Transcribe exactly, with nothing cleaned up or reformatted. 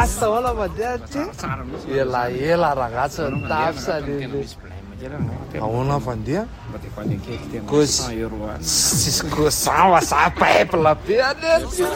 basta hola mandeha ela ela ragazzi ny tafsa ahoana fandeha ko sisy ko zava za peuple be ane